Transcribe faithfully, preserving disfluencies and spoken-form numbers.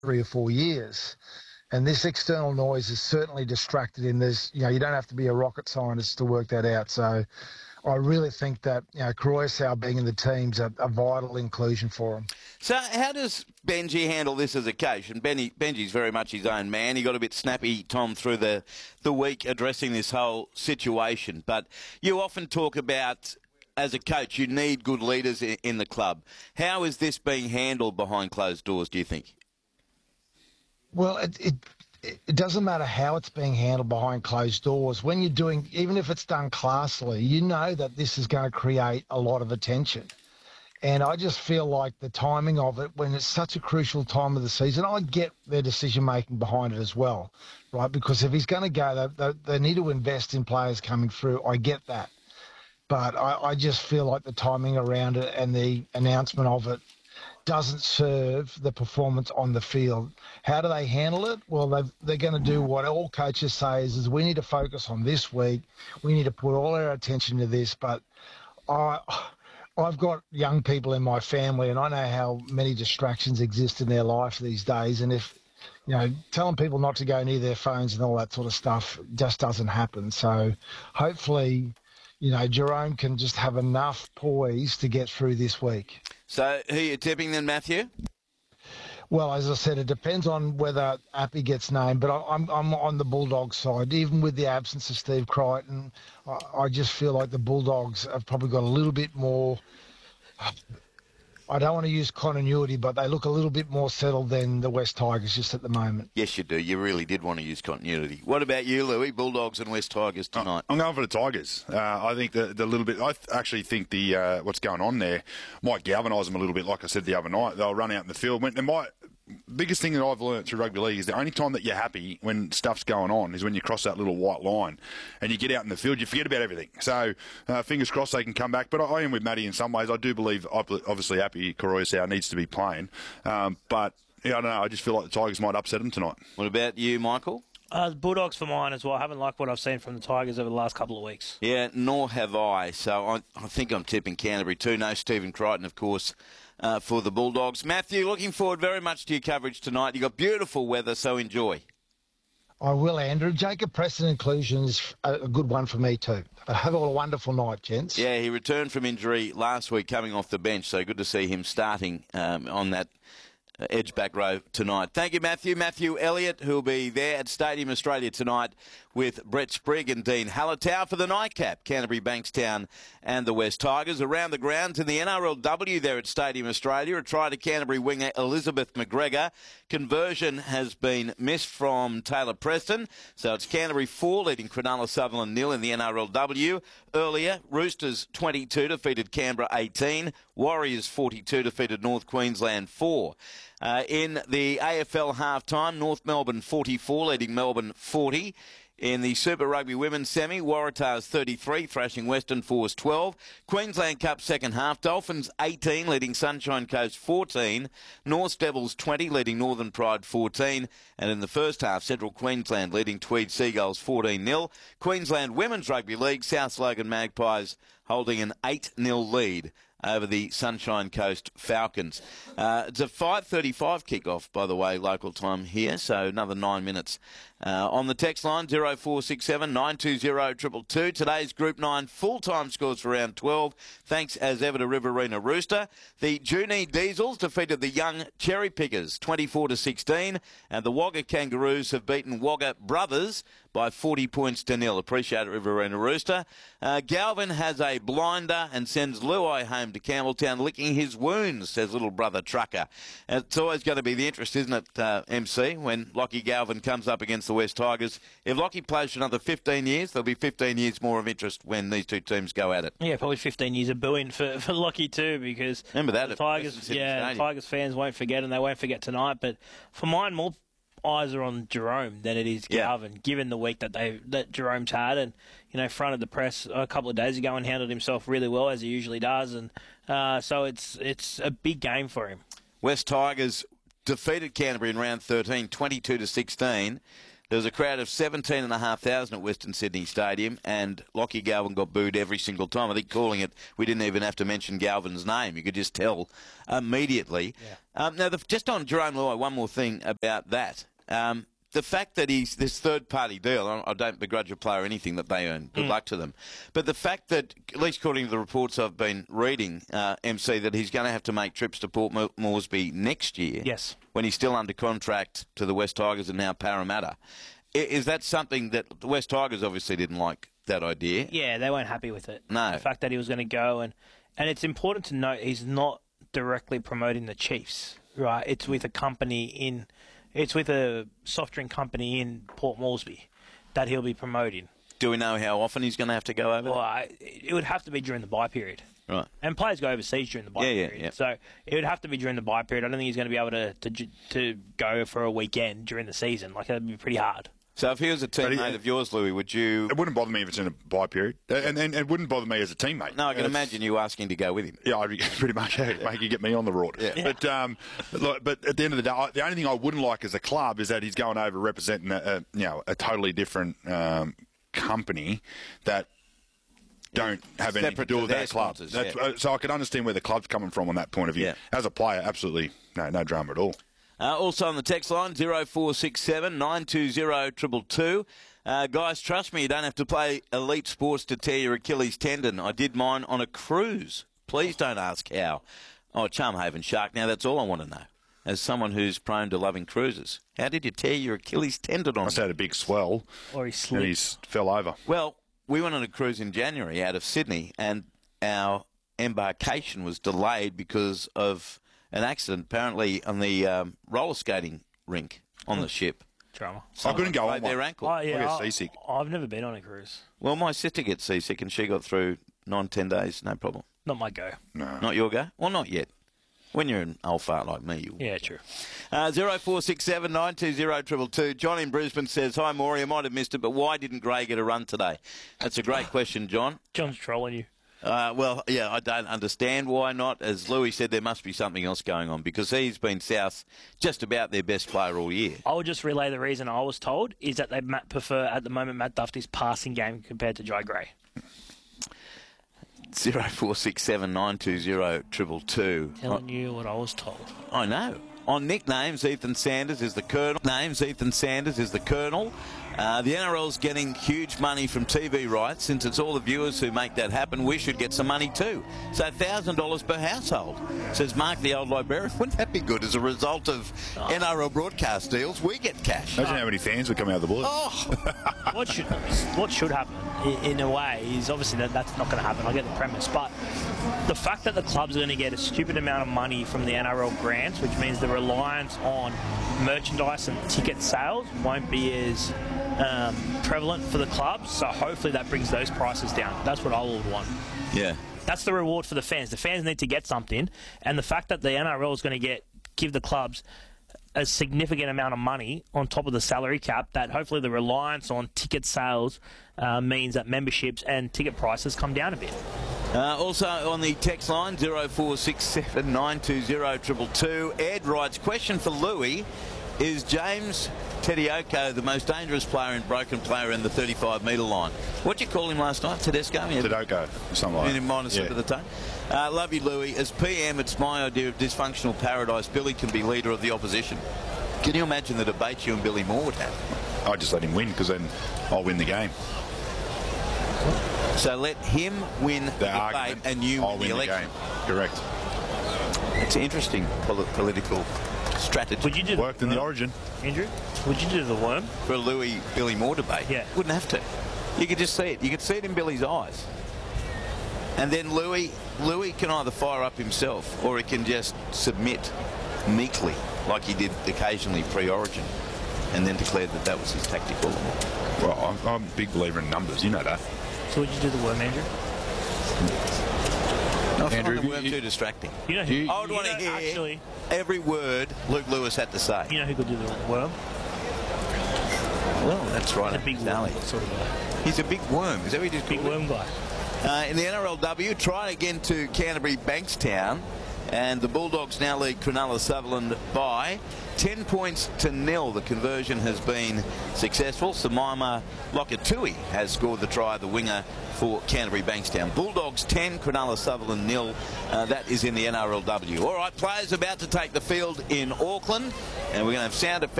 three or four years. And this external noise is certainly distracted in this. You know, you don't have to be a rocket scientist to work that out. So I really think that, you know, Croatia being in the team's a, a vital inclusion for him. So how does Benji handle this as a coach? And Benny, Benji's very much his own man. He got a bit snappy, Tom, through the, the week addressing this whole situation. But you often talk about, as a coach, you need good leaders in, in the club. How is this being handled behind closed doors, do you think? Well, it, it it doesn't matter how it's being handled behind closed doors. When you're doing, even if it's done classily, you know that this is going to create a lot of attention. And I just feel like the timing of it, when it's such a crucial time of the season, I get their decision-making behind it as well, right? Because if he's going to go, they, they, they need to invest in players coming through. I get that. But I, I just feel like the timing around it and the announcement of it doesn't serve the performance on the field. How do they handle it? Well, they're going to do what all coaches say is, is we need to focus on this week. We need to put all our attention to this. But I, I've got young people in my family, and I know how many distractions exist in their life these days. And if, you know, telling people not to go near their phones and all that sort of stuff just doesn't happen. So hopefully, you know, Jerome can just have enough poise to get through this week. So who are you tipping then, Matthew? Well, as I said, it depends on whether Appy gets named, but I, I'm I'm on the Bulldogs side. Even with the absence of Steve Crichton, I, I just feel like the Bulldogs have probably got a little bit more, I don't want to use continuity, but they look a little bit more settled than the West Tigers just at the moment. Yes, you do. You really did want to use continuity. What about you, Louis? Bulldogs and West Tigers tonight. I'm going for the Tigers. Uh, I think the, the little bit. I th- actually think the uh, what's going on there might galvanise them a little bit. Like I said the other night, they'll run out in the field. When, they might. Biggest thing that I've learned through rugby league is the only time that you're happy when stuff's going on is when you cross that little white line and you get out in the field, you forget about everything. So uh, fingers crossed they can come back. But I, I am with Matty in some ways. I do believe, obviously, Happy Koroisau needs to be playing. Um, but yeah, I don't know. I just feel like the Tigers might upset them tonight. What about you, Michael? Uh, Bulldogs for mine as well. I haven't liked what I've seen from the Tigers over the last couple of weeks. Yeah, nor have I. So I, I think I'm tipping Canterbury too. No Stephen Crichton, of course, uh, for the Bulldogs. Matthew, looking forward very much to your coverage tonight. You've got beautiful weather, so enjoy. I will, Andrew. Jacob Preston inclusion is a good one for me too. Have a wonderful night, gents. Yeah, he returned from injury last week coming off the bench, so good to see him starting um, on that edge back row tonight. Thank you, Matthew. Matthew Elliott, who will be there at Stadium Australia tonight with Brett Sprigg and Dean Hallertau for the nightcap. Canterbury, Bankstown and the West Tigers. Around the grounds in the N R L W there at Stadium Australia, a try to Canterbury winger Elizabeth McGregor. Conversion has been missed from Taylor Preston, so it's Canterbury four leading Cronulla Sutherland nil in the N R L W. Earlier, Roosters twenty-two defeated Canberra eighteen. Warriors forty-two defeated North Queensland four. Uh, in the A F L half-time, North Melbourne forty-four, leading Melbourne forty. In the Super Rugby Women's Semi, Waratahs thirty-three, thrashing Western Force twelve. Queensland Cup second half, Dolphins eighteen, leading Sunshine Coast fourteen. North Devils twenty, leading Northern Pride fourteen. And in the first half, Central Queensland leading Tweed Seagulls fourteen nil. Queensland Women's Rugby League, South Logan Magpies holding an eight nil lead over the Sunshine Coast Falcons. Uh, it's a five thirty-five kick-off, by the way, local time here, so another nine minutes. Uh, on the text line, zero four six seven nine two zero two two two. Today's Group nine full-time scores for round twelve. Thanks as ever to Riverina Rooster. The Junee Diesels defeated the Young Cherry Pickers twenty-four to sixteen, and the Wagga Kangaroos have beaten Wagga Brothers by forty points to nil. Appreciate it, Riverina Rooster. Uh, Galvin has a blinder and sends Luai home to Campbelltown licking his wounds, says little brother Trucker. And it's always going to be the interest, isn't it, uh, M C, when Lockie Galvin comes up against the West Tigers. If Lockie plays for another fifteen years, there'll be fifteen years more of interest when these two teams go at it. Yeah, probably fifteen years of booing for, for Lockie too, because remember that the Tigers, yeah, Tigers fans won't forget, and they won't forget tonight. But for mine, more eyes are on Jerome than it is Galvin, yeah. given the week that they that Jerome's had, and you know, fronted the press a couple of days ago and handled himself really well, as he usually does, and uh, so it's it's a big game for him. West Tigers defeated Canterbury in round thirteen, twenty-two to sixteen. There was a crowd of seventeen and a half thousand at Western Sydney Stadium, and Lockie Galvin got booed every single time. I think calling it, we didn't even have to mention Galvin's name. You could just tell immediately. Yeah. Um, now, the, just on Jerome Luai, one more thing about that. Um, the fact that he's this third-party deal, I, I don't begrudge a player anything that they earn. Good mm. luck to them. But the fact that, at least according to the reports I've been reading, uh, M C, that he's going to have to make trips to Port Moresby next year. Yes. When he's still under contract to the West Tigers and now Parramatta. Is that something that the West Tigers obviously didn't like that idea? Yeah, they weren't happy with it. No. The fact that he was going to go, and, and it's important to note he's not directly promoting the Chiefs, right? It's with a company in, it's with a soft drink company in Port Moresby that he'll be promoting. Do we know how often he's going to have to go over? Well, I, it would have to be during the bye period. Right. And players go overseas during the bye yeah, period. Yeah, yeah. So it would have to be during the bye period. I don't think he's going to be able to, to, to go for a weekend during the season. Like, that would be pretty hard. So if he was a teammate he, of yours, Louis, would you... It wouldn't bother me if it's in a bye period. And, and it wouldn't bother me as a teammate. No, I can it's, imagine you asking to go with him. Yeah, I'd be pretty much, yeah, make you get me on the road. Yeah. But, um, look, but at the end of the day, I, the only thing I wouldn't like as a club is that he's going over representing a, a you know, a totally different um, company that don't have anything to do with that club. Yeah. Uh, so I can understand where the club's coming from on that point of view. Yeah. As a player, absolutely no, no drama at all. Uh, also on the text line, zero four six seven nine two zero two two two. Uh, guys, trust me, you don't have to play elite sports to tear your Achilles tendon. I did mine on a cruise. Please don't ask how. Oh, Charmhaven Shark. Now, that's all I want to know. As someone who's prone to loving cruises, how did you tear your Achilles tendon on? I had a big swell. Or he slipped. And he fell over. Well, we went on a cruise in January out of Sydney, and our embarkation was delayed because of an accident, apparently, on the um, roller skating rink on the ship. Drama. I couldn't go on their one. ankle. Oh, yeah, I get I, seasick. I've never been on a cruise. Well, my sister gets seasick, and she got through nine, ten days, no problem. Not my go. No. Not your go? Well, not yet. When you're an old fart like me, you will. Yeah, true. Uh, zero four six seven nine two zero two two two. John in Brisbane says, hi, Maury, I might have missed it, but why didn't Gray get a run today? That's a great question, John. John's trolling you. Uh, well, yeah, I don't understand why not. As Louis said, there must be something else going on because he's been South just about their best player all year. I will just relay the reason I was told is that they prefer, at the moment, Matt Duffy's passing game compared to Jai Gray. zero four six seven nine two zero two two two. Telling you what I was told. I know. On nicknames, Ethan Sanders is the Colonel. Names, Ethan Sanders is the Colonel. Uh, the N R L's getting huge money from T V rights. Since it's all the viewers who make that happen, we should get some money too. So one thousand dollars per household, says Mark the old librarian. Wouldn't that be good? As a result of oh. N R L broadcast deals, we get cash. Imagine oh. how many fans would come out of the blue. Oh. what, should, what should happen, in, in a way, is obviously that that's not going to happen. I get the premise. But the fact that the clubs are going to get a stupid amount of money from the N R L grants, which means the reliance on merchandise and ticket sales won't be as um, prevalent for the clubs. So hopefully that brings those prices down. That's what I would want. Yeah. That's the reward for the fans. The fans need to get something. And the fact that the N R L is going to get give the clubs a significant amount of money on top of the salary cap, that hopefully the reliance on ticket sales uh, means that memberships and ticket prices come down a bit. Uh, also on the text line, zero four six seven nine two zero two two two. Ed writes, question for Louis, is James Tedesco the most dangerous player in broken player in the thirty-five metre line? What'd you call him last night? Tedesco? Yeah. Tedesco, something like that. In minus yeah. of the time. Uh, love you, Louis. As P M, it's my idea of dysfunctional paradise. Billy can be leader of the opposition. Can you imagine the debate you and Billy Moore would have? I'd just let him win because then I'll win the game. So let him win the, the debate argument, and you I'll win the win election. The game. Correct. It's an interesting pol- political strategy. Would you do Worked in the Origin. Andrew, would you do the worm? For a Louis Billy Moore debate? Yeah. Wouldn't have to. You could just see it. You could see it in Billy's eyes. And then Louis, Louis can either fire up himself or he can just submit meekly, like he did occasionally pre-Origin, and then declared that that was his tactical. Well, I'm, I'm a big believer in numbers. You know that. So would you do the worm, Andrew? No, I Andrew, find the worm you, too distracting. You know who, you, I would want to hear actually, every word Luke Lewis had to say. You know who could do the worm? Well, that's right. A big worm, sort of guy. He's a big worm. Is that what he just Big worm guy. Uh, in the N R L W, try again to Canterbury Bankstown And the Bulldogs now lead Cronulla Sutherland by ten points to nil. The conversion has been successful. Samaima Lokatui has scored the try, the winger for Canterbury Bankstown. Bulldogs ten, Cronulla Sutherland nil. Uh, that is in the N R L W. All right, players about to take the field in Auckland, and we're going to have sound effects.